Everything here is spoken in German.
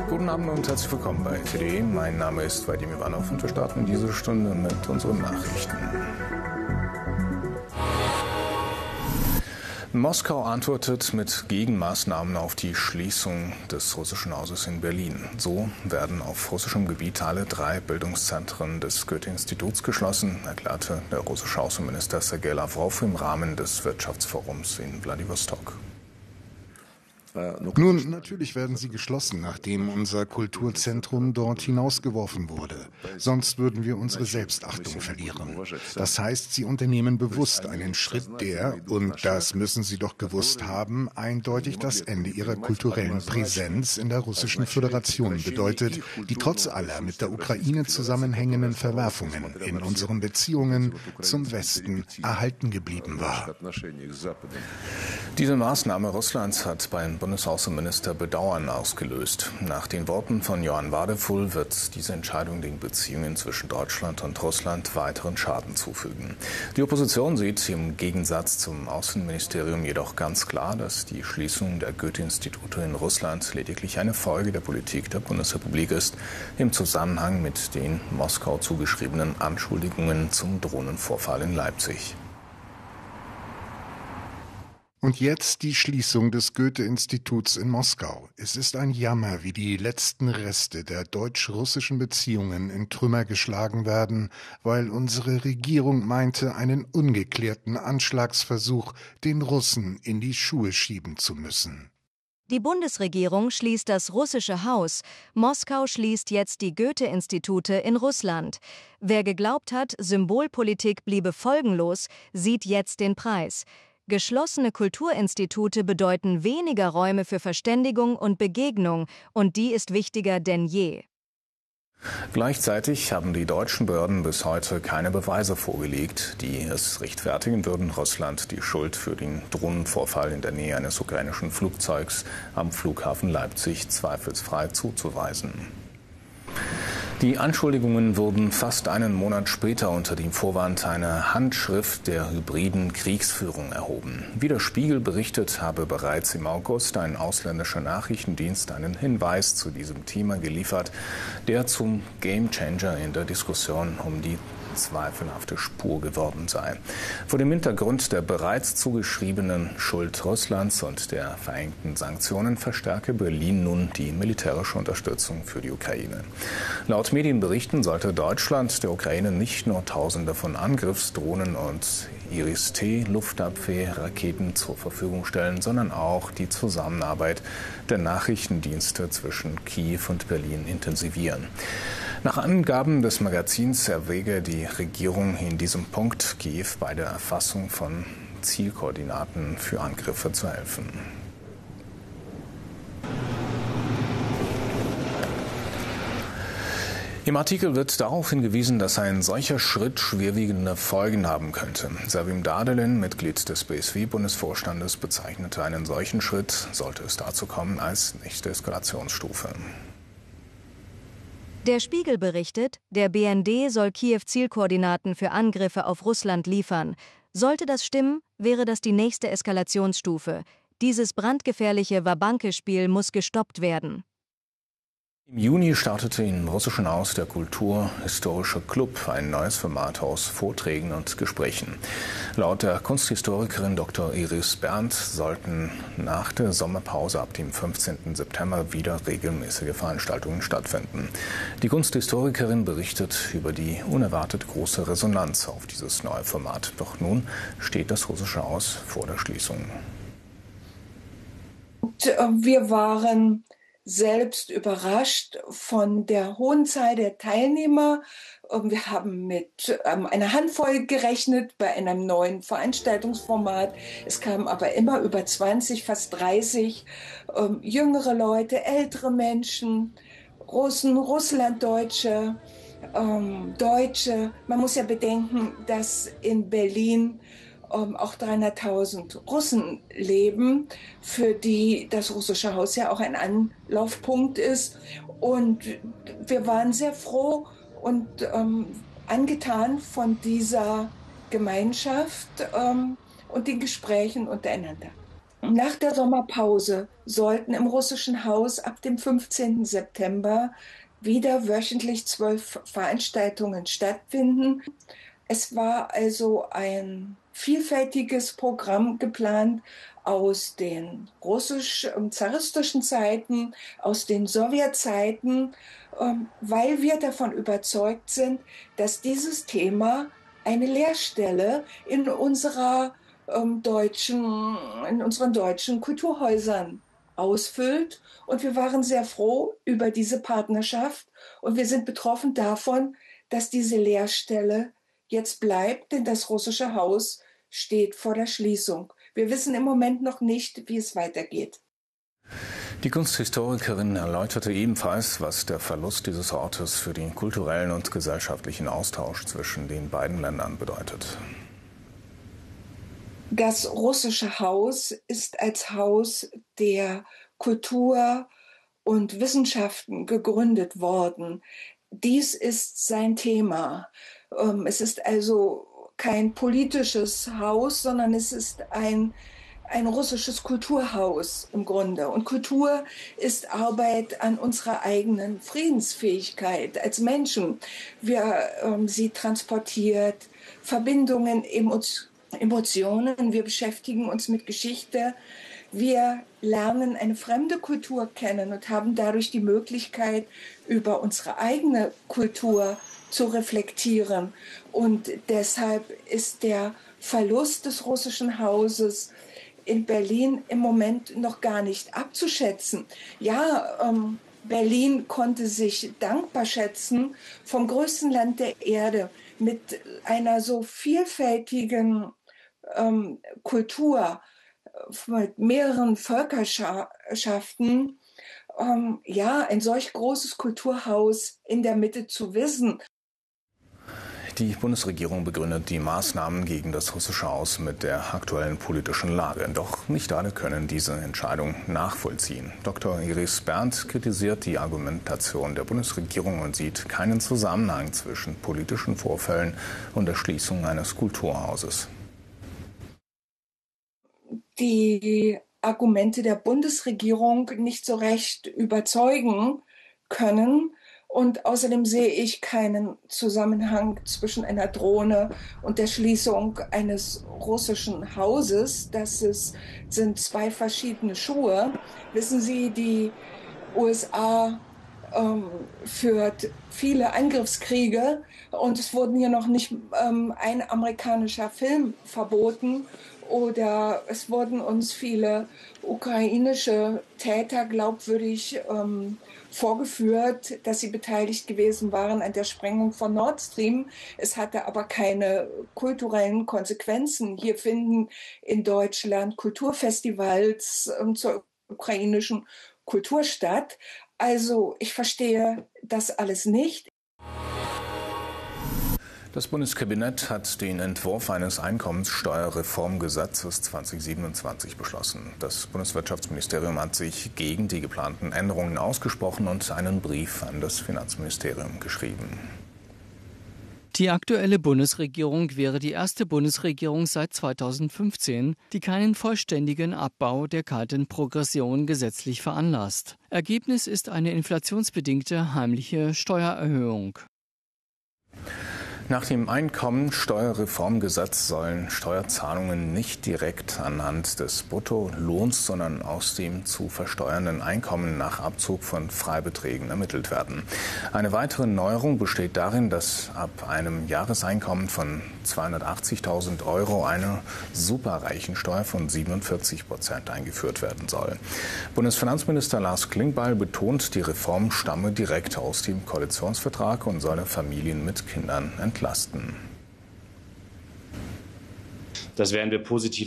Guten Abend und herzlich willkommen bei TD. Mein Name ist Vadim Ivanov und wir starten diese Stunde mit unseren Nachrichten. Moskau antwortet mit Gegenmaßnahmen auf die Schließung des russischen Hauses in Berlin. So werden auf russischem Gebiet alle 3 Bildungszentren des Goethe-Instituts geschlossen, erklärte der russische Außenminister Sergei Lavrov im Rahmen des Wirtschaftsforums in Wladiwostok. Nun, natürlich werden sie geschlossen, nachdem unser Kulturzentrum dort hinausgeworfen wurde. Sonst würden wir unsere Selbstachtung verlieren. Das heißt, sie unternehmen bewusst einen Schritt, der, und das müssen sie doch gewusst haben, eindeutig das Ende ihrer kulturellen Präsenz in der Russischen Föderation bedeutet, die trotz aller mit der Ukraine zusammenhängenden Verwerfungen in unseren Beziehungen zum Westen erhalten geblieben war. Diese Maßnahme Russlands hat beim Bundesaußenminister Bedauern ausgelöst. Nach den Worten von Johann Wadefull wird diese Entscheidung den Beziehungen zwischen Deutschland und Russland weiteren Schaden zufügen. Die Opposition sieht im Gegensatz zum Außenministerium jedoch ganz klar, dass die Schließung der Goethe-Institute in Russland lediglich eine Folge der Politik der Bundesrepublik ist, im Zusammenhang mit den Moskau zugeschriebenen Anschuldigungen zum Drohnenvorfall in Leipzig. Und jetzt die Schließung des Goethe-Instituts in Moskau. Es ist ein Jammer, wie die letzten Reste der deutsch-russischen Beziehungen in Trümmer geschlagen werden, weil unsere Regierung meinte, einen ungeklärten Anschlagsversuch den Russen in die Schuhe schieben zu müssen. Die Bundesregierung schließt das russische Haus. Moskau schließt jetzt die Goethe-Institute in Russland. Wer geglaubt hat, Symbolpolitik bliebe folgenlos, sieht jetzt den Preis. Geschlossene Kulturinstitute bedeuten weniger Räume für Verständigung und Begegnung, und die ist wichtiger denn je. Gleichzeitig haben die deutschen Behörden bis heute keine Beweise vorgelegt, die es rechtfertigen würden, Russland die Schuld für den Drohnenvorfall in der Nähe eines ukrainischen Flugzeugs am Flughafen Leipzig zweifelsfrei zuzuweisen. Die Anschuldigungen wurden fast einen Monat später unter dem Vorwand einer Handschrift der hybriden Kriegsführung erhoben. Wie der Spiegel berichtet, habe bereits im August ein ausländischer Nachrichtendienst einen Hinweis zu diesem Thema geliefert, der zum Gamechanger in der Diskussion um die zweifelhafte Spur geworden sei. Vor dem Hintergrund der bereits zugeschriebenen Schuld Russlands und der verhängten Sanktionen verstärke Berlin nun die militärische Unterstützung für die Ukraine. Laut Medienberichten sollte Deutschland der Ukraine nicht nur Tausende von Angriffsdrohnen und Iris-T-Luftabwehrraketen zur Verfügung stellen, sondern auch die Zusammenarbeit der Nachrichtendienste zwischen Kiew und Berlin intensivieren. Nach Angaben des Magazins erwäge die Regierung in diesem Punkt, Kiew bei der Erfassung von Zielkoordinaten für Angriffe zu helfen. Im Artikel wird darauf hingewiesen, dass ein solcher Schritt schwerwiegende Folgen haben könnte. Sevim Dadelin, Mitglied des BSW-Bundesvorstandes, bezeichnete einen solchen Schritt, sollte es dazu kommen, als nächste Eskalationsstufe. Der Spiegel berichtet, der BND soll Kiew Zielkoordinaten für Angriffe auf Russland liefern. Sollte das stimmen, wäre das die nächste Eskalationsstufe. Dieses brandgefährliche Wabanke-Spiel muss gestoppt werden. Im Juni startete im russischen Haus der Kulturhistorische Club ein neues Format aus Vorträgen und Gesprächen. Laut der Kunsthistorikerin Dr. Iris Berndt sollten nach der Sommerpause ab dem 15. September wieder regelmäßige Veranstaltungen stattfinden. Die Kunsthistorikerin berichtet über die unerwartet große Resonanz auf dieses neue Format. Doch nun steht das russische Haus vor der Schließung. Wir waren selbst überrascht von der hohen Zahl der Teilnehmer. Wir haben mit einer Handvoll gerechnet bei einem neuen Veranstaltungsformat. Es kamen aber immer über 20, fast 30 jüngere Leute, ältere Menschen, Russen, Russlanddeutsche, Deutsche. Man muss ja bedenken, dass in Berlin auch 300.000 Russen leben, für die das russische Haus ja auch ein Anlaufpunkt ist. Und wir waren sehr froh und angetan von dieser Gemeinschaft und den Gesprächen untereinander. Nach der Sommerpause sollten im Russischen Haus ab dem 15. September wieder wöchentlich 12 Veranstaltungen stattfinden. Es war also ein vielfältiges Programm geplant aus den russisch-zaristischen Zeiten, aus den Sowjetzeiten, weil wir davon überzeugt sind, dass dieses Thema eine Leerstelle in unseren deutschen Kulturhäusern ausfüllt. Und wir waren sehr froh über diese Partnerschaft. Und wir sind betroffen davon, dass diese Leerstelle jetzt bleibt, denn das Russische Haus steht vor der Schließung. Wir wissen im Moment noch nicht, wie es weitergeht. Die Kunsthistorikerin erläuterte ebenfalls, was der Verlust dieses Ortes für den kulturellen und gesellschaftlichen Austausch zwischen den beiden Ländern bedeutet. Das Russische Haus ist als Haus der Kultur und Wissenschaften gegründet worden. Dies ist sein Thema. Es ist also kein politisches Haus, sondern es ist ein russisches Kulturhaus im Grunde. Und Kultur ist Arbeit an unserer eigenen Friedensfähigkeit als Menschen. Sie transportiert Verbindungen, Emotionen, wir beschäftigen uns mit Geschichte. Wir lernen eine fremde Kultur kennen und haben dadurch die Möglichkeit, über unsere eigene Kultur zu reflektieren. Und deshalb ist der Verlust des Russischen Hauses in Berlin im Moment noch gar nicht abzuschätzen. Ja, Berlin konnte sich dankbar schätzen, vom größten Land der Erde mit einer so vielfältigen Kultur, mit mehreren Völkerschaften, ein solch großes Kulturhaus in der Mitte zu wissen. Die Bundesregierung begründet die Maßnahmen gegen das Russische Haus mit der aktuellen politischen Lage. Doch nicht alle können diese Entscheidung nachvollziehen. Dr. Iris Bernd kritisiert die Argumentation der Bundesregierung und sieht keinen Zusammenhang zwischen politischen Vorfällen und der Schließung eines Kulturhauses. Die Argumente der Bundesregierung nicht so recht überzeugen können. Und außerdem sehe ich keinen Zusammenhang zwischen einer Drohne und der Schließung eines russischen Hauses. Sind zwei verschiedene Schuhe. Wissen Sie, die USA führt viele Angriffskriege und es wurden hier noch nicht ein amerikanischer Film verboten. Oder es wurden uns viele ukrainische Täter glaubwürdig vorgeführt, dass sie beteiligt gewesen waren an der Sprengung von Nord Stream. Es hatte aber keine kulturellen Konsequenzen. Hier finden in Deutschland Kulturfestivals zur ukrainischen Kultur statt. Also ich verstehe das alles nicht. Das Bundeskabinett hat den Entwurf eines Einkommenssteuerreformgesetzes 2027 beschlossen. Das Bundeswirtschaftsministerium hat sich gegen die geplanten Änderungen ausgesprochen und einen Brief an das Finanzministerium geschrieben. Die aktuelle Bundesregierung wäre die erste Bundesregierung seit 2015, die keinen vollständigen Abbau der kalten Progression gesetzlich veranlasst. Ergebnis ist eine inflationsbedingte heimliche Steuererhöhung. Nach dem Einkommensteuerreformgesetz sollen Steuerzahlungen nicht direkt anhand des Bruttolohns, sondern aus dem zu versteuernden Einkommen nach Abzug von Freibeträgen ermittelt werden. Eine weitere Neuerung besteht darin, dass ab einem Jahreseinkommen von 280.000 € eine Superreichensteuer von 47% eingeführt werden soll. Bundesfinanzminister Lars Klingbeil betont, die Reform stamme direkt aus dem Koalitionsvertrag und solle Familien mit Kindern entlasten. Das werden wir positiv